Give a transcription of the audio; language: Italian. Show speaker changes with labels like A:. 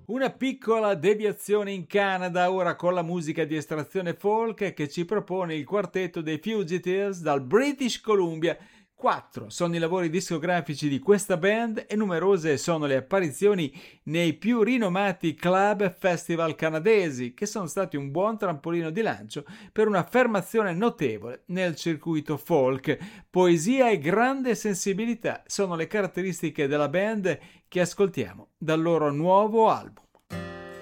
A: Una piccola deviazione in Canada ora con la musica di estrazione folk che ci propone il quartetto dei Fugitives dal British Columbia. 4 sono i lavori discografici di questa band e numerose sono le apparizioni nei più rinomati club e festival canadesi, che sono stati un buon trampolino di lancio per un'affermazione notevole nel circuito folk. Poesia e grande sensibilità sono le caratteristiche della band che ascoltiamo dal loro nuovo album.